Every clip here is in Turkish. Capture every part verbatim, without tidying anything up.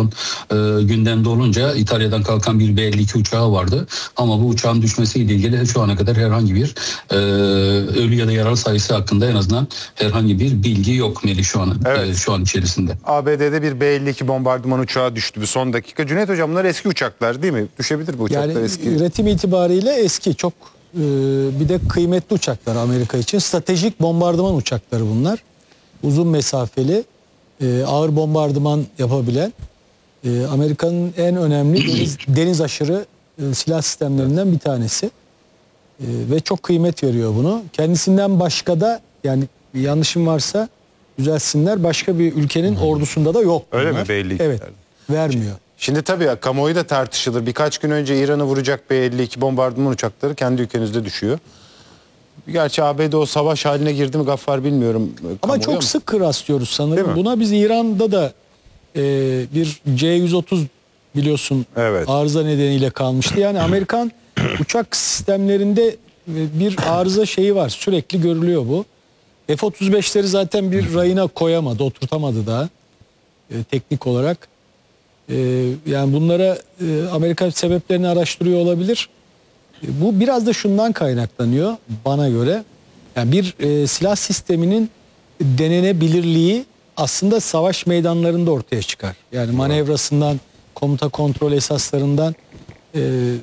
son e, gündemde olunca İtalya'dan kalkan bir B elli iki uçağı vardı. Ama bu uçağın düşmesiyle ilgili şu ana kadar herhangi bir e, ölü ya da yaralı sayısı hakkında en azından herhangi bir bilgi yok Melih şu an evet. e, şu an içerisinde. A B D'de bir B elli iki bombardıman uçağı düştü bir son dakika. Cüneyt Hocam bunlar eski uçaklar değil mi? Düşebilir bu uçaklar yani, eski. Üretim itibariyle eski, çok e, bir de kıymetli uçaklar Amerika için. Stratejik bombardıman uçakları bunlar. Uzun mesafeli, e, ağır bombardıman yapabilen e, Amerika'nın en önemli deniz, deniz aşırı e, silah sistemlerinden bir tanesi. E, ve çok kıymet veriyor bunu. Kendisinden başka da, yani yanlışım varsa düzelsinler, başka bir ülkenin ordusunda da yok bunlar. Öyle mi B elli iki? Evet, vermiyor. Şimdi tabii ya, kamuoyu da tartışılır. Birkaç gün önce İran'ı vuracak B elli iki bombardıman uçakları kendi ülkenizde düşüyor. Gerçi A B D o savaş haline girdi mi Gaffar bilmiyorum. Ama çok ama sık rastlıyoruz sanırım. Buna biz İran'da da e, bir C yüz otuz biliyorsun evet. arıza nedeniyle kalmıştı. Yani Amerikan uçak sistemlerinde bir arıza şeyi var. Sürekli görülüyor bu. F otuz beşleri zaten bir rayına koyamadı, oturtamadı daha e, teknik olarak. E, yani bunlara e, Amerika sebeplerini araştırıyor olabilir. E, bu biraz da şundan kaynaklanıyor bana göre. Yani bir e, silah sisteminin denenebilirliği aslında savaş meydanlarında ortaya çıkar. Yani manevrasından, komuta kontrol esaslarından, e,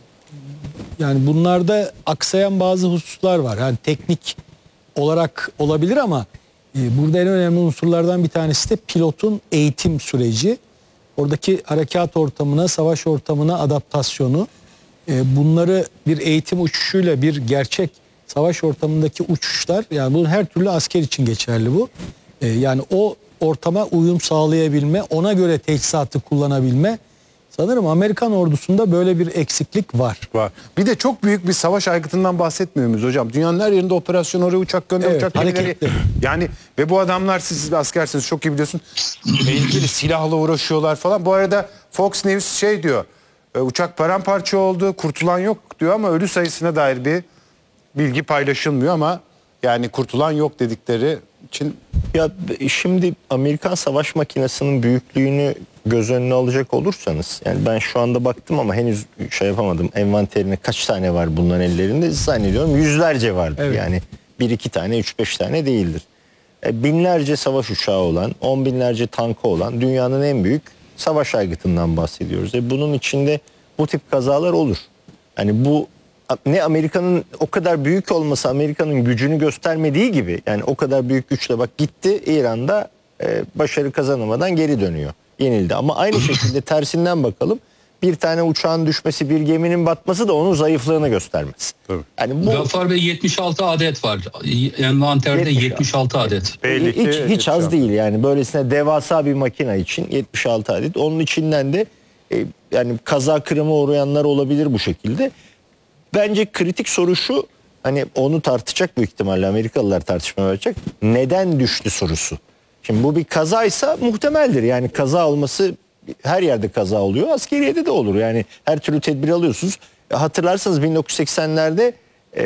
yani bunlarda aksayan bazı hususlar var. Yani teknik olarak olabilir ama e, burada en önemli unsurlardan bir tanesi de pilotun eğitim süreci. Oradaki harekat ortamına, savaş ortamına adaptasyonu. E, bunları bir eğitim uçuşuyla bir gerçek savaş ortamındaki uçuşlar, yani bunun her türlü asker için geçerli bu. E, yani o ortama uyum sağlayabilme, ona göre teçhizatı kullanabilme. Sanırım Amerikan ordusunda böyle bir eksiklik var. Var. Bir de çok büyük bir savaş aygıtından bahsetmiyor muyuz hocam? Dünyanın her yerinde operasyon, oraya uçak gönder, evet, uçak gemileri. Yani ve bu adamlar, siz askersiniz çok iyi biliyorsun. Tehlikeli silahla uğraşıyorlar falan. Bu arada Fox News şey diyor. Uçak paramparça oldu, kurtulan yok diyor ama ölü sayısına dair bir bilgi paylaşılmıyor ama yani kurtulan yok dedikleri için. Ya şimdi Amerikan savaş makinesinin büyüklüğünü göz önüne alacak olursanız, yani ben şu anda baktım ama henüz şey yapamadım, envanterine kaç tane var bunların ellerinde, zannediyorum yüzlerce vardır. Evet. Yani bir iki tane, üç beş tane değildir. E, binlerce savaş uçağı olan, on binlerce tankı olan dünyanın en büyük savaş aygıtından bahsediyoruz. E, bunun içinde bu tip kazalar olur. Yani bu ne Amerika'nın o kadar büyük olması Amerika'nın gücünü göstermediği gibi, yani o kadar büyük güçle bak gitti İran'da e, başarı kazanamadan geri dönüyor. Yenildi. Ama aynı şekilde tersinden bakalım. Bir tane uçağın düşmesi, bir geminin batması da onun zayıflığını göstermez. Tabii. Yani bu Gaffar Bey yetmiş altı adet var. Envanterde yetmiş altı adet. Belli hiç hiç az değil yani. Böylesine devasa bir makina için yetmiş altı adet. Onun içinden de e, yani kaza kırıma uğrayanlar olabilir bu şekilde. Bence kritik soru şu. Hani onu tartışacak büyük ihtimalle Amerikalılar tartışmaya başlayacak. Neden düştü sorusu. Şimdi bu bir kazaysa muhtemeldir. Yani kaza olması, her yerde kaza oluyor. Askeriyede de olur. Yani her türlü tedbir alıyorsunuz. E, hatırlarsanız bin dokuz yüz seksenlerde e,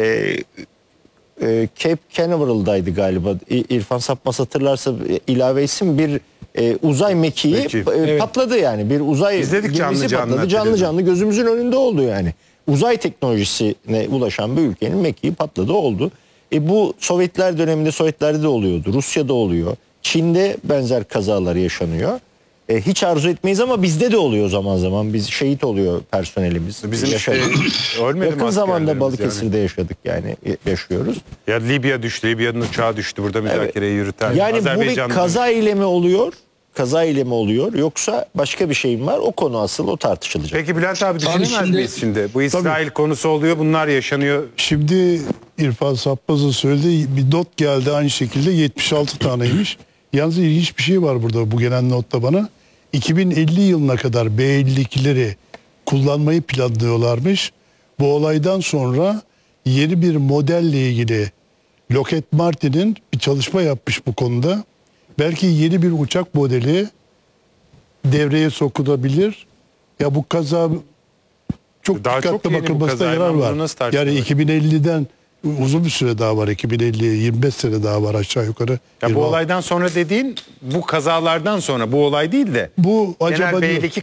e, Cape Canaveral'daydı galiba. İrfan Sapmaz hatırlarsa e, ilave isim bir e, uzay mekiği Peki. e, evet. patladı yani. Bir uzay İzledik canlı canlı, patladı. Canlı canlı gözümüzün önünde oldu yani. Uzay teknolojisine ulaşan bir ülkenin mekiği patladı oldu. E, bu Sovyetler döneminde Sovyetlerde de oluyordu. Rusya'da oluyor. Çin'de benzer kazalar yaşanıyor. E, hiç arzu etmeyiz ama bizde de oluyor zaman zaman. Biz şehit oluyor personelimiz. Bizim yaşadık. Şey, yakın zamanda Balıkesir'de yani. yaşadık yani yaşıyoruz. Ya Libya düştü, Libya'nın uçağı düştü. Burada müzakereyi evet. yürüten. Yani bu bir kaza ile mi oluyor? Kaza ile mi oluyor? Yoksa başka bir şey mi var? O konu asıl, o tartışılacak. Peki Bülent abi düşünemez şimdi, miyiz şimdi? Bu İsrail tabii. konusu oluyor, bunlar yaşanıyor. Şimdi İrfan Sapmaz'ın söylediği bir not geldi aynı şekilde yetmiş altı taneymiş. Yalnız ilginç bir şey var burada bu gelen notta bana. iki bin elli yılına kadar B elli ikileri kullanmayı planlıyorlarmış. Bu olaydan sonra yeni bir modelle ilgili Lockheed Martin'in bir çalışma yapmış bu konuda. Belki yeni bir uçak modeli devreye sokulabilir. Ya bu kaza çok daha dikkatli çok bakılmasına yarar var. Yani iki bin elliden uzun bir süre daha var. iki bin elli yirmi beş sene daha var aşağı yukarı. Ya bu olaydan sonra dediğin bu kazalardan sonra, bu olay değil de bu acaba genel B elli iki